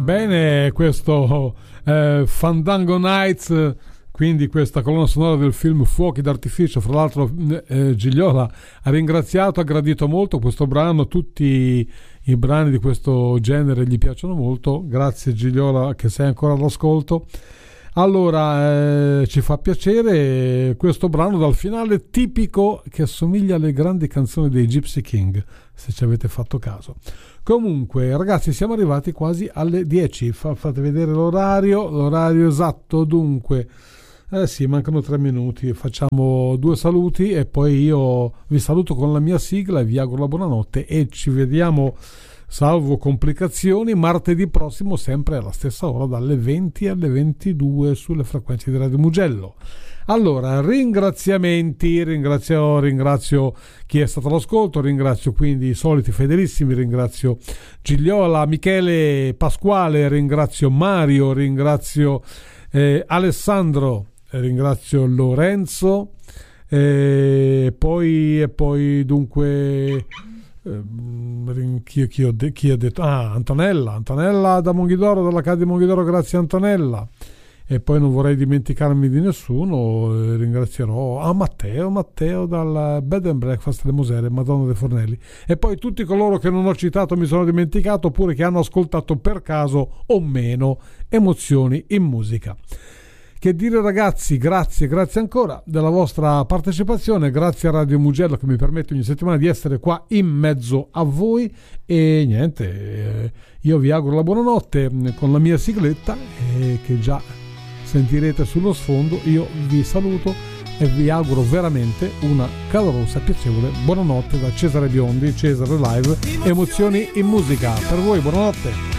Bene, questo Fandango Nights, quindi questa colonna sonora del film Fuochi d'artificio. Fra l'altro Gigliola ha ringraziato, ha gradito molto questo brano, tutti i brani di questo genere gli piacciono molto. Grazie Gigliola che sei ancora all'ascolto. Allora ci fa piacere questo brano dal finale tipico che assomiglia alle grandi canzoni dei Gypsy King, se ci avete fatto caso. Comunque ragazzi, siamo arrivati quasi alle 10. Fate vedere l'orario esatto. Dunque sì, mancano 3 minuti, facciamo 2 saluti e poi io vi saluto con la mia sigla e vi auguro la buonanotte e ci vediamo, salvo complicazioni, martedì prossimo sempre alla stessa ora dalle 20 alle 22 sulle frequenze di Radio Mugello. Allora, ringraziamenti, ringrazio chi è stato all'ascolto, ringrazio quindi i soliti fedelissimi, ringrazio Gigliola, Michele, Pasquale, ringrazio Mario, ringrazio Alessandro, ringrazio Lorenzo, poi dunque chi ha detto? Antonella da Monghidoro, dall'Accademia Monghidoro, grazie Antonella. E poi non vorrei dimenticarmi di nessuno, ringrazierò Matteo dal Bed and Breakfast Le Mosere, Madonna dei Fornelli, e poi tutti coloro che non ho citato, mi sono dimenticato, oppure che hanno ascoltato per caso o meno Emozioni in Musica. Che dire ragazzi, grazie ancora della vostra partecipazione, grazie a Radio Mugello che mi permette ogni settimana di essere qua in mezzo a voi e niente, io vi auguro la buonanotte con la mia sigletta che già sentirete sullo sfondo. Io vi saluto e vi auguro veramente una calorosa e piacevole buonanotte da Cesare Biondi, Cesare Live, Emozioni in Musica. Per voi buonanotte.